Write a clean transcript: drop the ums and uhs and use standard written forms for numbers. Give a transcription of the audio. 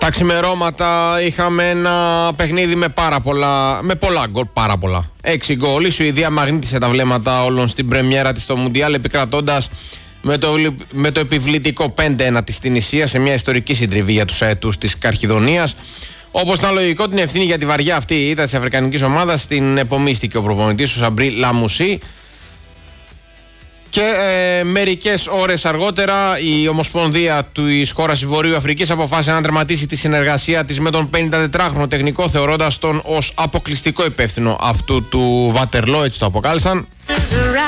Τα ξημερώματα είχαμε ένα παιχνίδι με πολλά γκολ, πάρα πολλά. 6 γκολ. Η Σουηδία μαγνήτησε τα βλέμματα όλων στην πρεμιέρα της στο Μουντιάλ, επικρατώντας με το επιβλητικό 5-1 της Τινησίας σε μια ιστορική συντριβή για τους αετούς της Καρχιδονίας. Όπως ήταν λογικό, την ευθύνη για τη βαριά αυτή η ήττα της αφρικανικής ομάδας την επομίστηκε ο προπονητής, ο Σαμπρί Λαμουσί. Και μερικές ώρες αργότερα η Ομοσπονδία της χώρας της Βορείου Αφρικής αποφάσισε να τερματίσει τη συνεργασία της με τον 54χρονο τεχνικό, θεωρώντας τον ως αποκλειστικό υπεύθυνο αυτού του Βατερλό, έτσι το αποκάλεσαν.